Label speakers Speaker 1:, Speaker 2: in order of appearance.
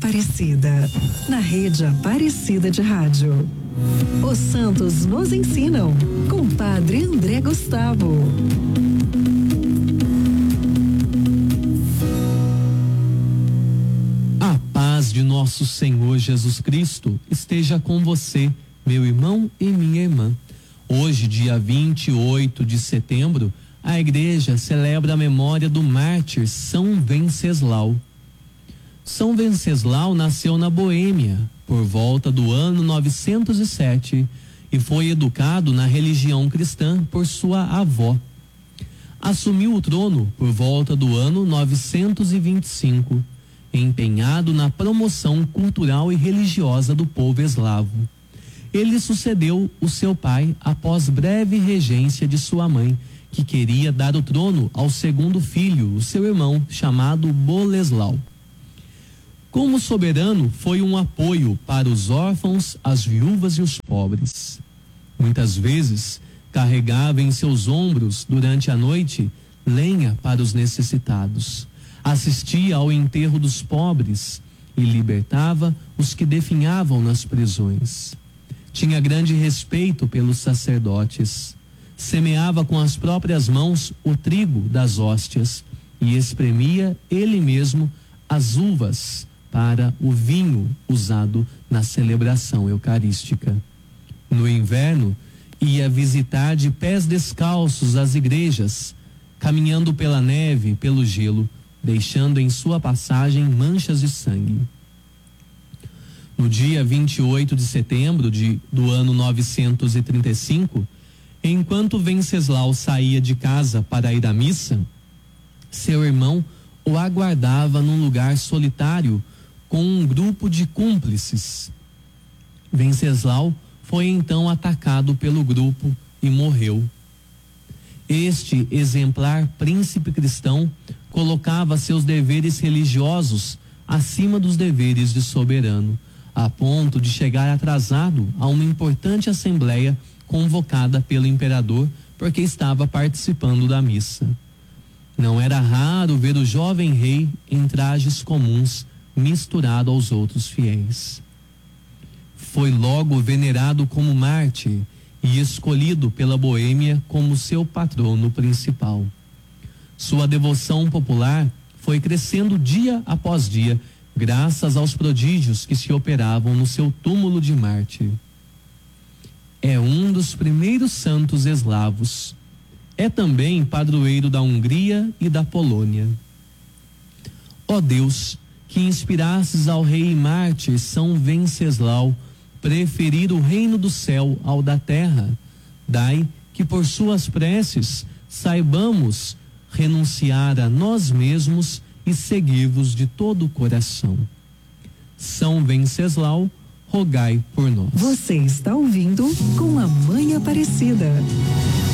Speaker 1: Aparecida, na rede Aparecida de Rádio. Os Santos nos ensinam, com Padre André Gustavo.
Speaker 2: A paz de nosso Senhor Jesus Cristo esteja com você, meu irmão e minha irmã. Hoje, dia 28 de setembro, a igreja celebra a memória do mártir São Venceslau. São Venceslau nasceu na Boêmia, por volta do ano 907, e foi educado na religião cristã por sua avó. Assumiu o trono por volta do ano 925, empenhado na promoção cultural e religiosa do povo eslavo. Ele sucedeu o seu pai após breve regência de sua mãe, que queria dar o trono ao segundo filho, o seu irmão, chamado Boleslau. Como soberano, foi um apoio para os órfãos, as viúvas e os pobres. Muitas vezes, carregava em seus ombros, durante a noite, lenha para os necessitados. Assistia ao enterro dos pobres e libertava os que definhavam nas prisões. Tinha grande respeito pelos sacerdotes. Semeava com as próprias mãos o trigo das hóstias e espremia ele mesmo as uvas para o vinho usado na celebração eucarística. No inverno, ia visitar de pés descalços as igrejas, caminhando pela neve e pelo gelo, deixando em sua passagem manchas de sangue. No dia 28 de setembro do ano 935, enquanto Venceslau saía de casa para ir à missa, seu irmão o aguardava num lugar solitário com um grupo de cúmplices. Venceslau foi então atacado pelo grupo e morreu. Este exemplar príncipe cristão colocava seus deveres religiosos acima dos deveres de soberano, a ponto de chegar atrasado a uma importante assembleia convocada pelo imperador porque estava participando da missa. Não era raro ver o jovem rei em trajes comuns, misturado aos outros fiéis. Foi logo venerado como mártir e escolhido pela Boêmia como seu patrono principal. Sua devoção popular foi crescendo dia após dia, graças aos prodígios que se operavam no seu túmulo de mártir. É um dos primeiros santos eslavos. É também padroeiro da Hungria e da Polônia. Ó Deus, que inspirasses ao rei mártir São Venceslau preferir o reino do céu ao da terra, dai que por suas preces saibamos renunciar a nós mesmos e seguir-vos de todo o coração. São Venceslau, rogai por nós.
Speaker 1: Você está ouvindo Com a Mãe Aparecida.